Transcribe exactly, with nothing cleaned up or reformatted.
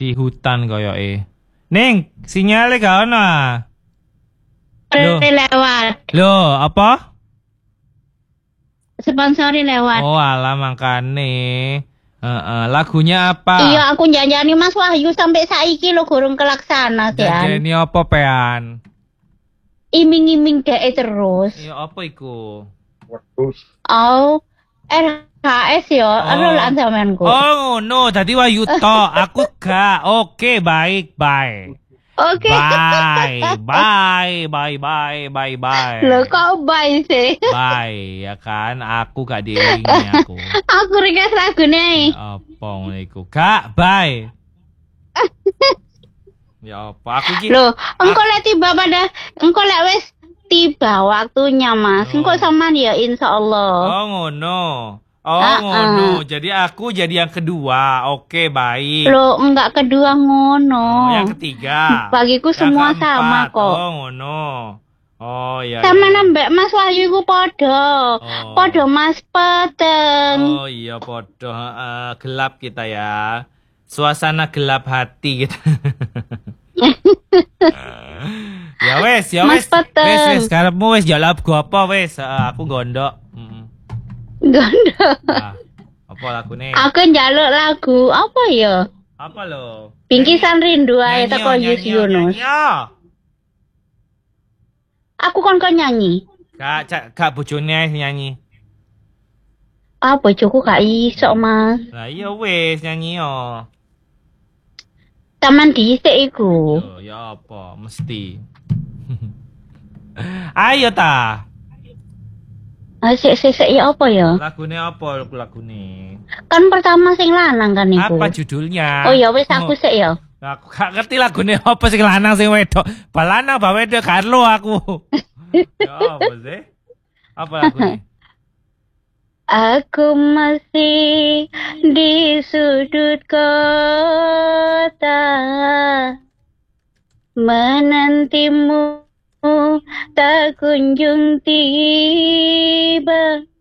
Di hutan koyoke. Ning, sinyale gak ono ah. Loh. Lewat. Loh, apa? Sponsori lewat. Oh, alah makane. Heeh, lagunya apa? Iya, aku janjani Mas Wahyu sampai saiki lo gurung kelaksana, Sian. Janjani apa, Pean? Iming-iming dek terus. Iya, apa iku? Oh, R H S yo, anu lan sampeanku. Oh, no, dadi Wahyu tok, aku gak. Oke, baik, bye. Oke. Bye, bye, bye, bye, bye, bye. Loh kok bye sih? Bye, ya kan? Aku gak diiringi aku. Aku request lagune. Apa ngono iku? Gak, bye. Ya apa? Aku iki. Loh, engko lek tiba pada engko lek wis tiba waktunya, Mas. Oh. Engko sampean ya insyaallah. Oh, ngono. Oh, Ah, ngono. Jadi aku jadi yang kedua. Oke, baik. Loh, enggak kedua ngono. Oh, yang ketiga. Bagiku Yang semua keempat. sama kok. Oh, ngono. Oh, iya. Sama iya. nambah Mas Wahyu iku padha. Oh. Padha Mas Peteng. Oh, iya podo. Heeh, gelap kita ya. Suasana gelap hati gitu. Ya wes, ya Mas wes. Peteng. Wes, wes, karepmu wes jalap gua apa wes? Uh, aku gondok. Mm. Gondo. Nah, apa lagu nih? Aku njaluk lagu apa ya? Apa lo? Bingkisan Rindu ae teko Yus Yunus. Aku kon kon nyanyi. Kak, cak, kak bojone nyanyi. Ah, bojoku gak iso, Mas. Lah iya wes nyanyi yo. Taman dhisik iku. Yo, ya apa? Mesti. Ayo ta. Ah, sik sik sik ya apa ya? Lagune apa lagune? Kan pertama sing lanang kan iku. Apa judulnya? Oh ya wis aku sik ya. Aku gak ngerti lagune apa sing lanang sing wedok. Balana ba wedok Carlo aku. Ya apa sih? Apa lagune? Aku masih di sudut kota menantimu tak kunjung tiba.